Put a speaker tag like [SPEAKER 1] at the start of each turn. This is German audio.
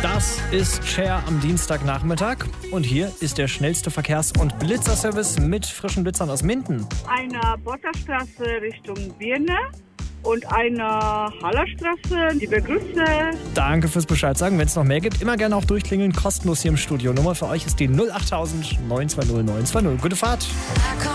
[SPEAKER 1] Das ist Cher am Dienstagnachmittag und hier ist der schnellste Verkehrs- und Blitzerservice mit frischen Blitzern aus Minden.
[SPEAKER 2] Eine Botterstraße Richtung Birne und eine Hallerstraße, liebe Grüße.
[SPEAKER 1] Danke fürs Bescheid sagen. Wenn es noch mehr gibt, immer gerne auch durchklingeln, kostenlos hier im Studio. Nummer für euch ist die 08000 920 920. Gute Fahrt.